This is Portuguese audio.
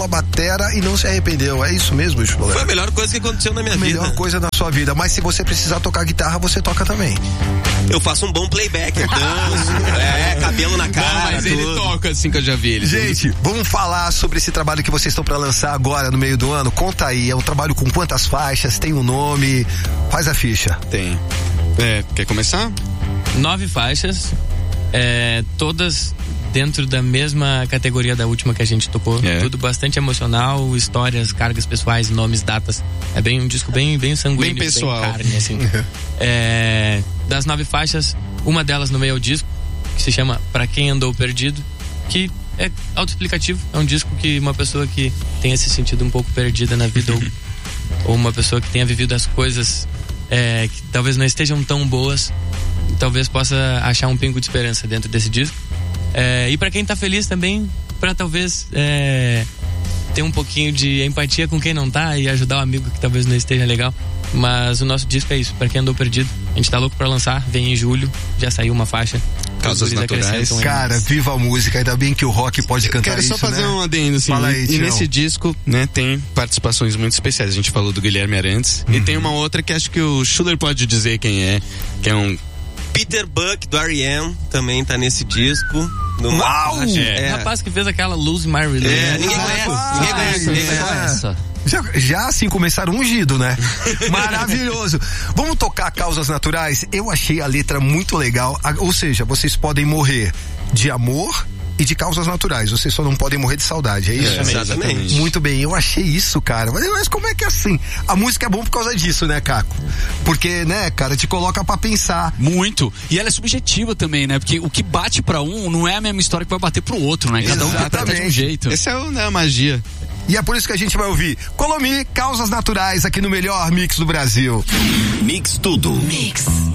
a batera e não se arrependeu. É isso mesmo, Explora? Foi a melhor coisa que aconteceu na minha vida. Melhor coisa da sua vida. Mas se você precisar tocar guitarra, você toca também. Eu faço um bom playback, eu danço, cabelo na cara. Não, mas ele toca assim que eu já vi ele. Gente, vamos falar sobre esse trabalho que vocês estão pra lançar agora no meio do ano. Conta aí, é um trabalho com quantas faixas? Tem um nome? Faz a ficha. Tem. Quer começar? 9 faixas, todas dentro da mesma categoria da última que a gente tocou. Tudo bastante emocional, histórias, cargas pessoais, nomes, datas. É bem um disco bem sanguíneo, bem pessoal, bem carne, assim. Das 9 faixas, uma delas no meio ao disco, que se chama Pra Quem Andou Perdido, que é autoexplicativo. É um disco que uma pessoa que tenha se sentido um pouco perdida na vida ou uma pessoa que tenha vivido as coisas que talvez não estejam tão boas, talvez possa achar um pingo de esperança dentro desse disco. E pra quem tá feliz também, pra talvez ter um pouquinho de empatia com quem não tá e ajudar o amigo que talvez não esteja legal. Mas o nosso disco é isso, Pra Quem Andou Perdido. A gente tá louco pra lançar, vem em julho, já saiu uma faixa. Causas Naturais. Cara, viva a música, ainda bem que o rock pode cantar isso, né? Quero só fazer um adendo, assim. Fala aí, e nesse disco, né, tem participações muito especiais. A gente falou do Guilherme Arantes. E tem uma outra que acho que o Schuller pode dizer quem é, que é um... Peter Buck, do R.E.M., também tá nesse disco. Uau! O rapaz que fez aquela Lose My Religion. Ninguém conhece. Já assim começaram ungido, né? Maravilhoso. Vamos tocar Causas Naturais? Eu achei a letra muito legal. Ou seja, vocês podem morrer de amor e de causas naturais. Vocês só não podem morrer de saudade, é isso? Exatamente. Muito bem, eu achei isso, cara. Mas como é que é assim? A música é bom por causa disso, né, Caco? Porque, né, cara, te coloca pra pensar. Muito. E ela é subjetiva também, né? Porque o que bate pra um não é a mesma história que vai bater pro outro, né? Cada um interpreta de um jeito. Essa é a magia. E é por isso que a gente vai ouvir Colomi, Causas Naturais, aqui no melhor mix do Brasil. Mix tudo. Mix.